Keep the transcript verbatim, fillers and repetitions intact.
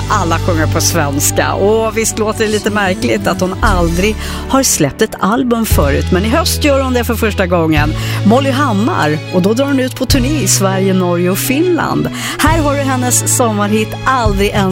alla sjunger på svenska. Och visst låter det lite märkligt att hon aldrig har släppt ett album förut. Men i höst gör hon det för första gången. Molly Hammar. Och då drar hon ut på turné i Sverige, Norge och Finland. Här har du hennes sommarhit Aldrig en